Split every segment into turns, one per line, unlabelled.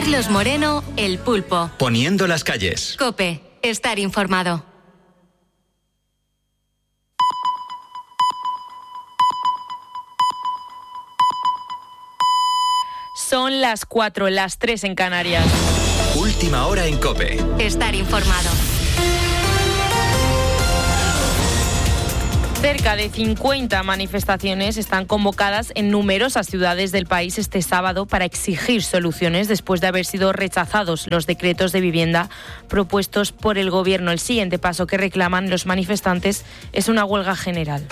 Carlos Moreno, El Pulpo.
Poniendo las calles.
COPE. Estar informado.
Son las 4, las 3 en Canarias.
Última hora en COPE.
Estar informado.
Cerca de 50 manifestaciones están convocadas en numerosas ciudades del país este sábado para exigir soluciones después de haber sido rechazados los decretos de vivienda propuestos por el Gobierno. El siguiente paso que reclaman los manifestantes es una huelga general.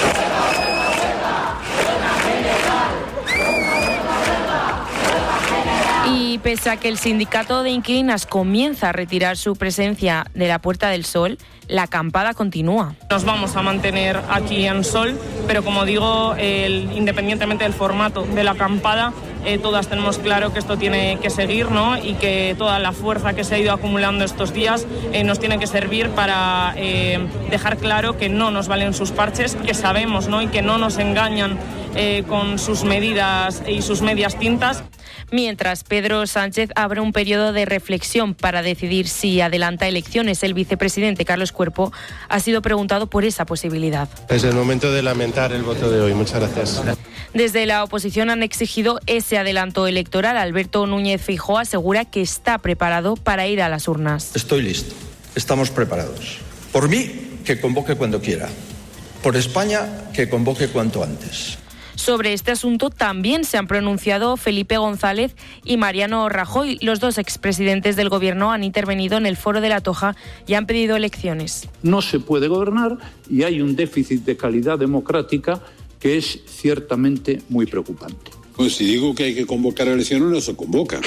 Y pese a que el sindicato de inquilinas comienza a retirar su presencia de la Puerta del Sol, la acampada continúa.
Nos vamos a mantener aquí en Sol, pero como digo, independientemente del formato de la acampada, todas tenemos claro que esto tiene que seguir, ¿no? Y que toda la fuerza que se ha ido acumulando estos días nos tiene que servir para dejar claro que no nos valen sus parches, que sabemos, ¿no? Y que no nos engañan con sus medidas y sus medias tintas.
Mientras, Pedro Sánchez abre un periodo de reflexión para decidir si adelanta elecciones. El vicepresidente Carlos Cuerpo ha sido preguntado por esa posibilidad.
Es el momento de lamentar el voto de hoy. Muchas gracias.
Desde la oposición han exigido ese adelanto electoral. Alberto Núñez Feijóo asegura que está preparado para ir a las urnas.
Estoy listo. Estamos preparados. Por mí, que convoque cuando quiera. Por España, que convoque cuanto antes.
Sobre este asunto también se han pronunciado Felipe González y Mariano Rajoy. Los dos expresidentes del Gobierno han intervenido en el Foro de la Toja y han pedido elecciones.
No se puede gobernar y hay un déficit de calidad democrática que es ciertamente muy preocupante.
Pues si digo que hay que convocar elecciones, no se convoca.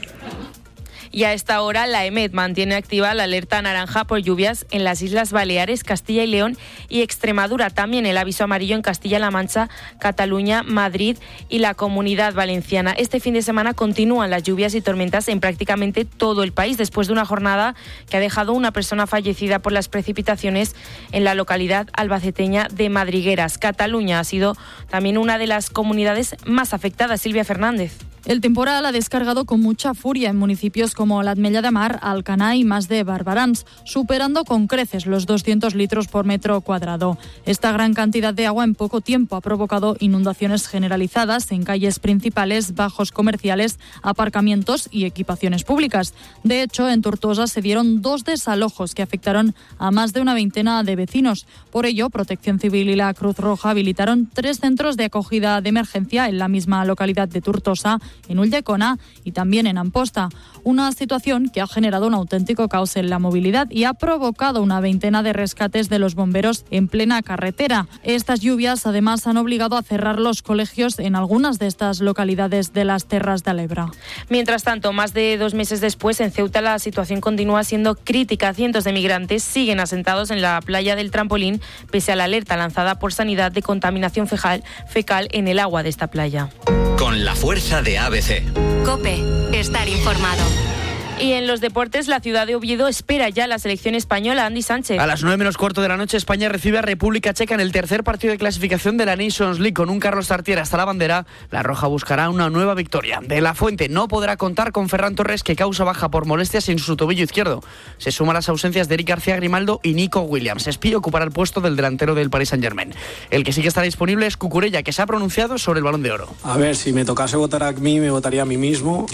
Y a esta hora la EMET mantiene activa la alerta naranja por lluvias en las Islas Baleares, Castilla y León y Extremadura. También el aviso amarillo en Castilla-La Mancha, Cataluña, Madrid y la Comunidad Valenciana. Este fin de semana continúan las lluvias y tormentas en prácticamente todo el país, después de una jornada que ha dejado una persona fallecida por las precipitaciones en la localidad albaceteña de Madrigueras. Cataluña ha sido también una de las comunidades más afectadas. Silvia Fernández.
El temporal ha descargado con mucha furia en municipios como l'Ametlla de Mar, Alcanar y Mas de Barberans, superando con creces los 200 litros por metro cuadrado. Esta gran cantidad de agua en poco tiempo ha provocado inundaciones generalizadas en calles principales, bajos comerciales, aparcamientos y equipaciones públicas. De hecho, en Tortosa se dieron 2 desalojos que afectaron a más de una veintena de vecinos. Por ello, Protección Civil y la Cruz Roja habilitaron 3 centros de acogida de emergencia en la misma localidad de Tortosa, en Ulldecona y también en Amposta. Una situación que ha generado un auténtico caos en la movilidad y ha provocado una veintena de rescates de los bomberos en plena carretera. Estas lluvias además han obligado a cerrar los colegios en algunas de estas localidades de las Terras de l'Ebre.
Mientras tanto, más de 2 meses después, en Ceuta la situación continúa siendo crítica. Cientos de migrantes siguen asentados en la playa del Trampolín pese a la alerta lanzada por Sanidad de contaminación fecal en el agua de esta playa.
Con la fuerza de ABC.
COPE. Estar informado.
Y en los deportes, la ciudad de Oviedo espera ya la selección española. Andy Sánchez.
A las 9:15 de la noche, España recibe a República Checa en el tercer partido de clasificación de la Nations League. Con un Carlos Tartiere hasta la bandera, la roja buscará una nueva victoria. De la Fuente no podrá contar con Ferran Torres, que causa baja por molestias en su tobillo izquierdo. Se suman las ausencias de Eric García Grimaldo y Nico Williams. Espí ocupará el puesto del delantero del Paris Saint-Germain. El que sí que estará disponible es Cucurella, que se ha pronunciado sobre el Balón de Oro.
A ver, si me tocase votar a mí, me votaría a mí mismo.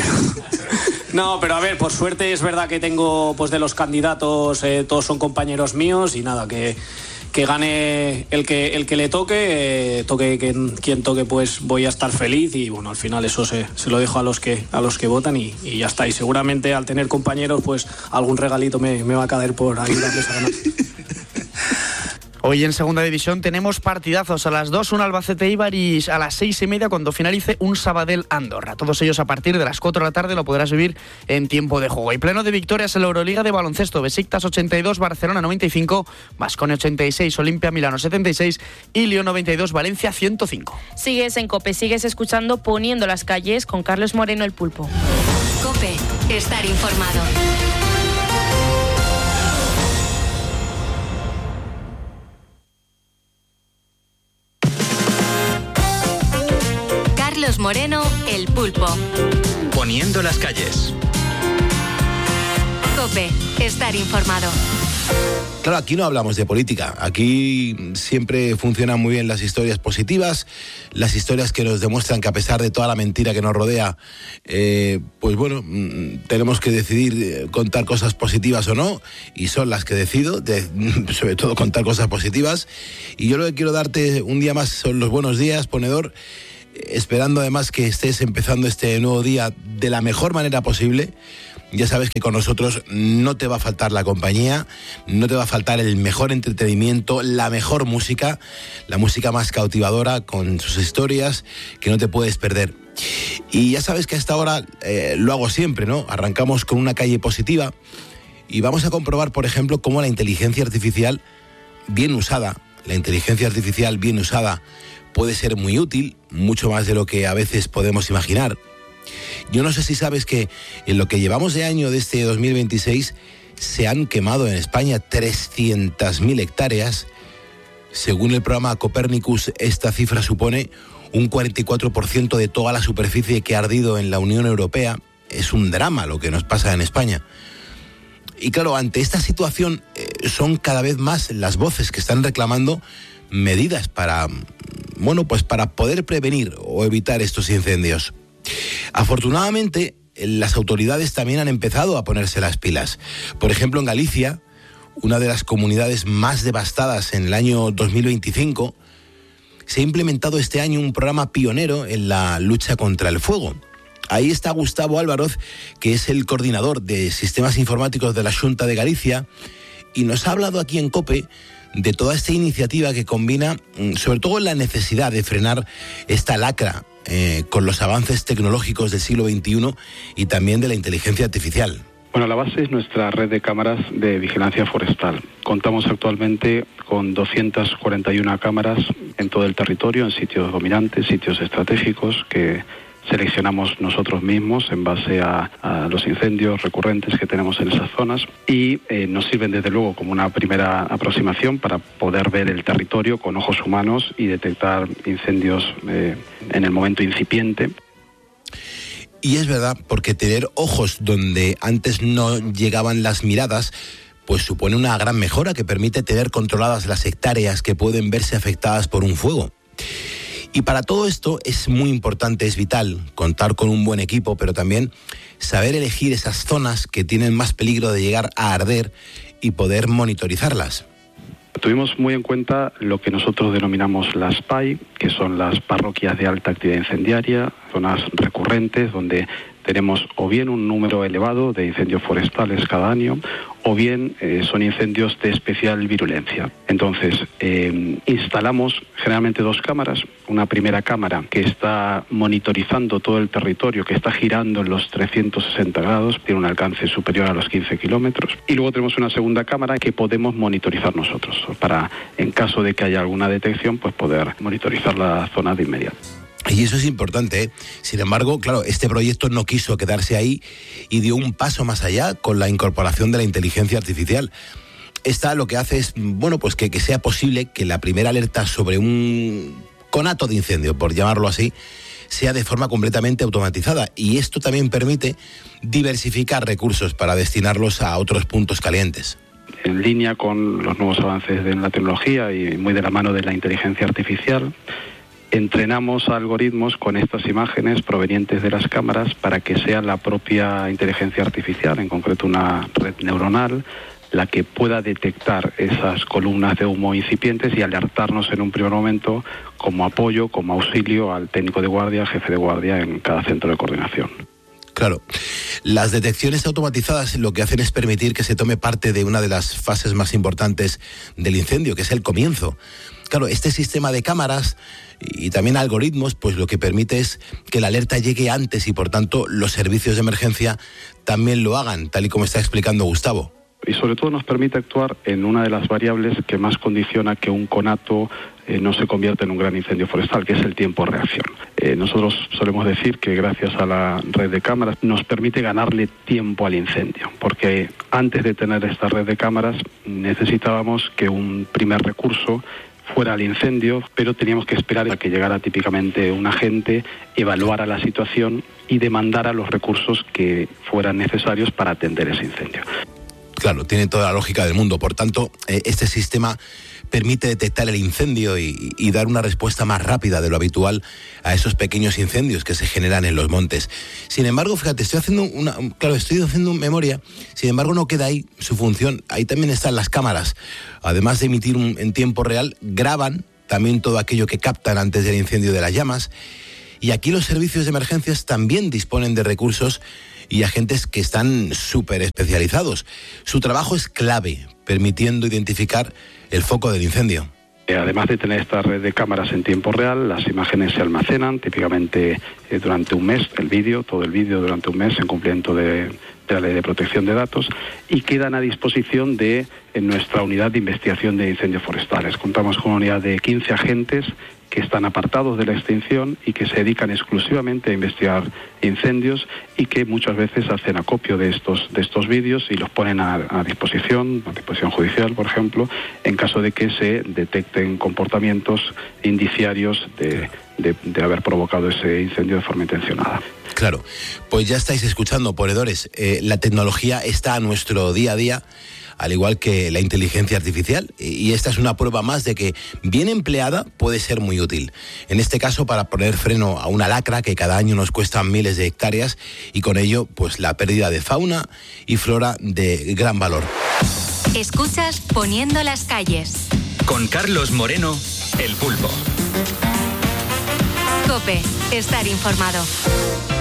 No, pero a ver, por suerte es verdad que tengo, pues de los candidatos, todos son compañeros míos y nada, que gane el que le toque, quien toque, pues voy a estar feliz y bueno, al final eso se lo dejo a los que votan y ya está. Y seguramente al tener compañeros, pues algún regalito me va a caer por ayudarles a ganar.
Hoy en segunda división tenemos partidazos a las 2, un Albacete-Eibar y a las 6:30 cuando finalice un Sabadell-Andorra. Todos ellos a partir de las 4 de la tarde lo podrás vivir en tiempo de juego. Y pleno de victorias en la Euroliga de baloncesto. Besiktas 82, Barcelona 95, Baskonia 86, Olimpia Milano 76 y Lyon 92, Valencia 105.
Sigues en COPE, sigues escuchando Poniendo las calles con Carlos Moreno, el Pulpo.
COPE. Estar informado. Jesús Moreno, El Pulpo.
Poniendo las calles.
COPE, estar informado.
Claro, aquí no hablamos de política, aquí siempre funcionan muy bien las historias positivas, las historias que nos demuestran que a pesar de toda la mentira que nos rodea, pues bueno, tenemos que decidir contar cosas positivas o no, y son las que decido, sobre todo contar cosas positivas. Y yo lo que quiero darte un día más son los buenos días, ponedor, esperando además que estés empezando este nuevo día de la mejor manera posible. Ya sabes que con nosotros no te va a faltar la compañía, no te va a faltar el mejor entretenimiento, la mejor música, la música más cautivadora con sus historias que no te puedes perder. Y ya sabes que a esta hora lo hago siempre, ¿no? Arrancamos con una calle positiva y vamos a comprobar, por ejemplo, cómo la inteligencia artificial bien usada, puede ser muy útil, mucho más de lo que a veces podemos imaginar. Yo no sé si sabes que en lo que llevamos de año de este 2026 se han quemado en España 300.000 hectáreas. Según el programa Copernicus, esta cifra supone un 44% de toda la superficie que ha ardido en la Unión Europea. Es un drama lo que nos pasa en España. Y claro, ante esta situación son cada vez más las voces que están reclamando medidas para poder prevenir o evitar estos incendios. Afortunadamente, las autoridades también han empezado a ponerse las pilas. Por ejemplo, en Galicia, una de las comunidades más devastadas en el año 2025, se ha implementado este año un programa pionero en la lucha contra el fuego. Ahí está Gustavo Álvaroz, que es el coordinador de sistemas informáticos de la Xunta de Galicia, y nos ha hablado aquí en COPE de toda esta iniciativa que combina, sobre todo, la necesidad de frenar esta lacra con los avances tecnológicos del siglo XXI y también de la inteligencia artificial.
Bueno, la base es nuestra red de cámaras de vigilancia forestal. Contamos actualmente con 241 cámaras en todo el territorio, en sitios dominantes, sitios estratégicos que seleccionamos nosotros mismos en base a los incendios recurrentes que tenemos en esas zonas y nos sirven desde luego como una primera aproximación para poder ver el territorio con ojos humanos y detectar incendios en el momento incipiente.
Y es verdad, porque tener ojos donde antes no llegaban las miradas, pues supone una gran mejora que permite tener controladas las hectáreas que pueden verse afectadas por un fuego. Y para todo esto es muy importante, es vital contar con un buen equipo, pero también saber elegir esas zonas que tienen más peligro de llegar a arder y poder monitorizarlas.
Tuvimos muy en cuenta lo que nosotros denominamos las PAI, que son las parroquias de alta actividad incendiaria, zonas recurrentes donde tenemos o bien un número elevado de incendios forestales cada año, o bien son incendios de especial virulencia. Entonces, instalamos generalmente 2 cámaras. Una primera cámara que está monitorizando todo el territorio, que está girando en los 360 grados, tiene un alcance superior a los 15 kilómetros. Y luego tenemos una segunda cámara que podemos monitorizar nosotros, para, en caso de que haya alguna detección, pues poder monitorizar la zona de inmediato.
Y eso es importante, ¿eh? Sin embargo, claro, este proyecto no quiso quedarse ahí y dio un paso más allá con la incorporación de la inteligencia artificial. Esta lo que hace es, pues que sea posible que la primera alerta sobre un conato de incendio, por llamarlo así, sea de forma completamente automatizada. Y esto también permite diversificar recursos para destinarlos a otros puntos calientes.
En línea con los nuevos avances de la tecnología y muy de la mano de la inteligencia artificial, entrenamos algoritmos con estas imágenes provenientes de las cámaras para que sea la propia inteligencia artificial, en concreto una red neuronal, la que pueda detectar esas columnas de humo incipientes y alertarnos en un primer momento como apoyo, como auxilio al técnico de guardia, al jefe de guardia en cada centro de coordinación.
Claro, las detecciones automatizadas lo que hacen es permitir que se tome parte de una de las fases más importantes del incendio, que es el comienzo. Claro, este sistema de cámaras y también algoritmos, pues lo que permite es que la alerta llegue antes y por tanto los servicios de emergencia también lo hagan, tal y como está explicando Gustavo.
Y sobre todo nos permite actuar en una de las variables que más condiciona que un conato no se convierta en un gran incendio forestal, que es el tiempo de reacción. Nosotros solemos decir que gracias a la red de cámaras nos permite ganarle tiempo al incendio, porque antes de tener esta red de cámaras necesitábamos que un primer recurso fuera el incendio, pero teníamos que esperar a que llegara típicamente un agente, evaluara la situación y demandara los recursos que fueran necesarios para atender ese incendio.
Claro, tiene toda la lógica del mundo. Por tanto, este sistema permite detectar el incendio y dar una respuesta más rápida de lo habitual a esos pequeños incendios que se generan en los montes. Sin embargo, fíjate, estoy haciendo memoria, sin embargo no queda ahí su función. Ahí también están las cámaras. Además de emitir en tiempo real, graban también todo aquello que captan antes del incendio de las llamas. Y aquí los servicios de emergencias también disponen de recursos y agentes que están súper especializados. Su trabajo es clave, permitiendo identificar el foco del incendio.
Además de tener esta red de cámaras en tiempo real, las imágenes se almacenan típicamente durante un mes, todo el vídeo durante un mes en cumplimiento de la Ley de Protección de Datos, y quedan a disposición de nuestra unidad de investigación de incendios forestales. Contamos con una unidad de 15 agentes que están apartados de la extinción y que se dedican exclusivamente a investigar incendios y que muchas veces hacen acopio de estos vídeos y los ponen a disposición judicial, por ejemplo, en caso de que se detecten comportamientos indiciarios de haber provocado ese incendio de forma intencionada.
Claro, pues ya estáis escuchando, ponedores, la tecnología está a nuestro día a día, al igual que la inteligencia artificial, y esta es una prueba más de que, bien empleada, puede ser muy útil. En este caso, para poner freno a una lacra que cada año nos cuesta miles de hectáreas, y con ello, pues la pérdida de fauna y flora de gran valor.
Escuchas Poniendo las calles.
Con Carlos Moreno, El Pulpo.
COPE, estar informado.